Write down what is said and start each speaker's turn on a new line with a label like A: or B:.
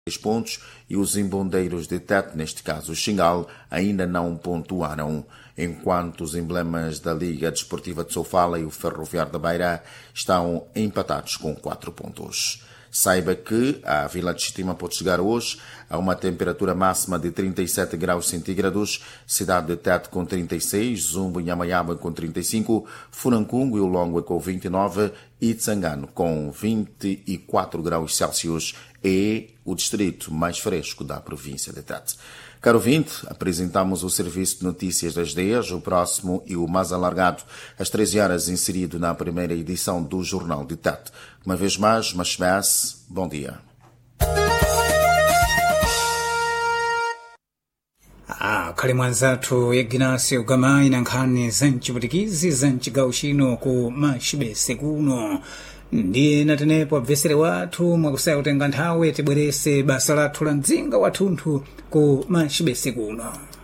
A: pontos e os embondeiros de Tete, neste caso o Xingal, ainda não pontuaram, enquanto os emblemas da Liga Desportiva de Sofala e o Ferroviário da Beira estão empatados com 4 pontos. Saiba que a Vila de Chitima pode chegar hoje a uma temperatura máxima de 37 graus centígrados, cidade de Tete com 36, Zumbo e Nhamayaba com 35, Furancungo e Ulongue com 29 e Tsangano com 24 graus Celsius é o distrito mais fresco da província de Tete. Caro ouvinte, apresentamos o serviço de notícias das 10, o próximo e o mais alargado, às 13 horas, inserido na primeira edição do Jornal de Tete. Uma vez mais, Machbes, bom dia.
B: Khali mwanzathu Ignacio Gamai na nkhani za mchiputikizi za mchigawo chino ku Machibese kuno. Ndiye natenepo abvesere wathu mwakusaya kutenga nthawi tibwerese basa lathu la mdzinga wathunthu ku Machibese kuno.